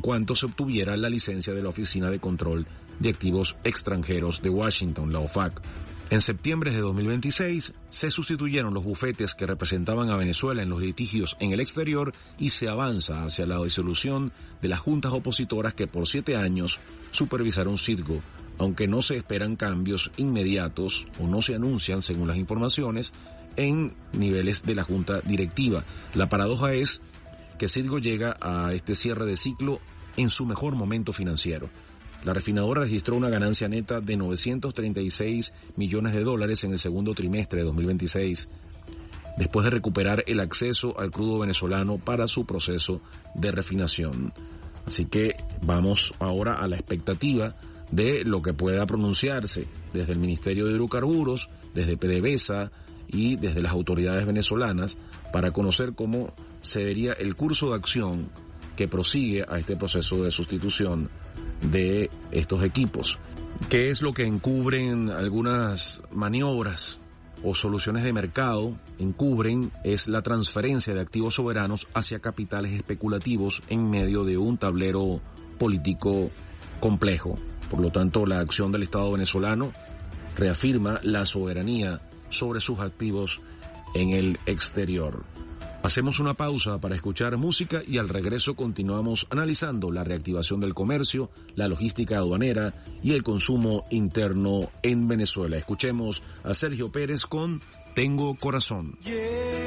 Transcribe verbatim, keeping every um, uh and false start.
cuanto se obtuviera la licencia de la Oficina de Control de Activos Extranjeros de Washington, la O F A C. En septiembre de dos mil veintiséis se sustituyeron los bufetes que representaban a Venezuela en los litigios en el exterior y se avanza hacia la disolución de las juntas opositoras que por siete años supervisaron Citgo, aunque no se esperan cambios inmediatos o no se anuncian, según las informaciones, en niveles de la junta directiva. La paradoja es que Citgo llega a este cierre de ciclo en su mejor momento financiero. La refinadora registró una ganancia neta de novecientos treinta y seis millones de dólares en el segundo trimestre de dos mil veintiséis, después de recuperar el acceso al crudo venezolano para su proceso de refinación. Así que vamos ahora a la expectativa de lo que pueda pronunciarse desde el Ministerio de Hidrocarburos, desde PDVSA y desde las autoridades venezolanas para conocer cómo sería el curso de acción que prosigue a este proceso de sustitución de estos equipos. ¿Qué es lo que encubren algunas maniobras o soluciones de mercado? Encubren es la transferencia de activos soberanos hacia capitales especulativos en medio de un tablero político complejo. Por lo tanto, la acción del Estado venezolano reafirma la soberanía sobre sus activos en el exterior. Hacemos una pausa para escuchar música y al regreso continuamos analizando la reactivación del comercio, la logística aduanera y el consumo interno en Venezuela. Escuchemos a Sergio Pérez con Tengo Corazón. Yeah.